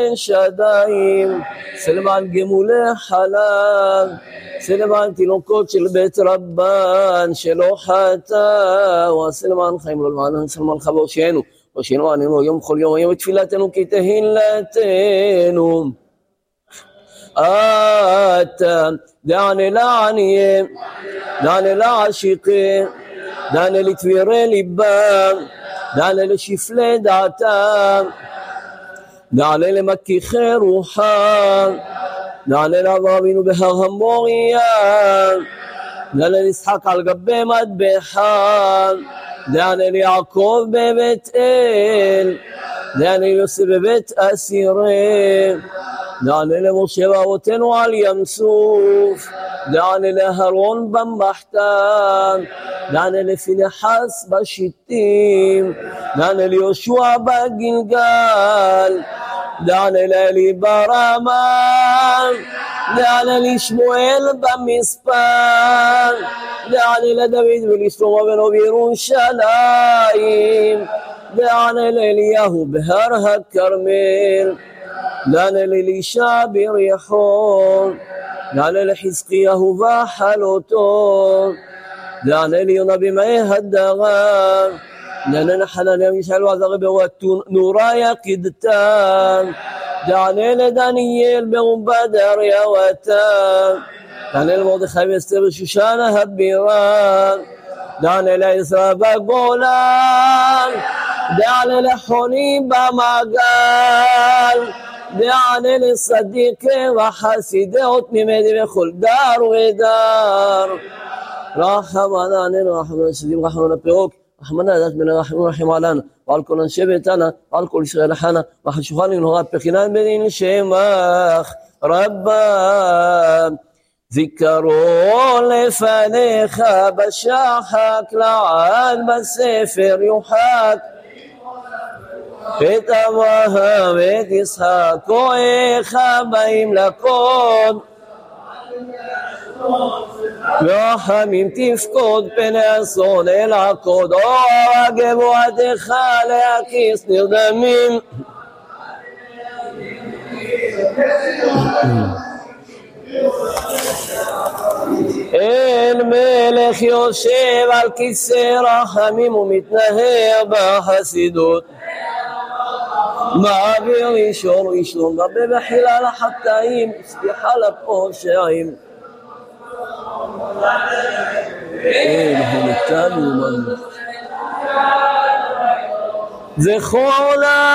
שדיים, סלמן גמולי חלב, סלמן תינוקות של בית רבן שלא חטא, וסלמן חיים לו למען סלמן חבר שהנו, ושאנו עננו יום כל יום היום תפילתנו כי תהילתנו. אתה דענה לעניים, דענה לעשיקים, דענה לתבירי ליבם, דענה לשפלי דעתם, דענה למכיחי רוחם, דענה לאברהם אבינו בהר המוריה, דענה לישחק על גבי מטבחם, דענה ליעקב בבית אל, דענה ליוסף בבית אסירים, דענה למשה ואבותינו על ים סוף, דענה לאהרון במחתן, דענה לפנחס בשיטים, דענה ליהושע בגלגל, דענה לאלי ברמה, דענה לשמואל במספר, דענה לדוד ולשלמה בנו בירושלים, דענה לאליהו בהר הכרמל, דענה לאלישע בריחון, דענה לחזקיהו בחלותו, דענה ליונה במאי הדרה, דענה לחנניה מישאל ועזריה ברואתון נורה יקידתם, דענה לדניאל ברובדר יוותם, דענה למרדכי ואסתר בשושנה הבירה, דענה לעזרא בגולן, דענה לחוני במעגל, דענה לצדיקי וחסידי תמימי בכל דר ודר. רחמנה עלינו, רחמנה לצדיקים, רחמנה לפירוק, רחמנה לדעת בין הרחמים רחם עלינו, ועל כל אנשי ביתנה, ועל כל ישראל חנה, וחשוכנו נורא פחינן בדין שמך רבה. זיכרון לפניך בשחק לעד בספר יוחק, את אברהם ואת יצחק כהניך באים לקוד, ורחמים תפקוד פני אסון אל עקוד, אור גבורתך להקיס נרדמים. אין מלך יושב על כיסא רחמים ומתנהר בחסידות, מעביר ראשון ראשון רבה בחילה לחטאים, סליחה לפושעים. אין הונתנו מנו זכור לה